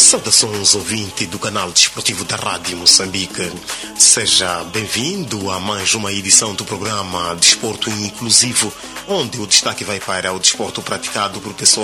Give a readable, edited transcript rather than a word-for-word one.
Saudações, ouvinte do canal desportivo da Rádio Moçambique. Seja bem-vindo a mais uma edição do programa Desporto Inclusivo, onde o destaque vai para o desporto praticado por pessoas